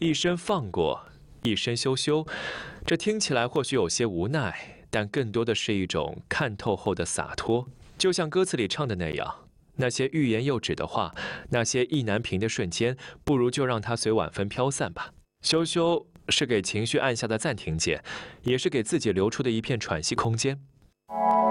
一生放过，一生羞羞，这听起来或许有些无奈，但更多的是一种看透后的洒脱。就像歌词里唱的那样，那些欲言又止的话，那些意难平的瞬间，不如就让它随晚风飘散吧。羞羞是给情绪按下的暂停键，也是给自己留出的一片喘息空间。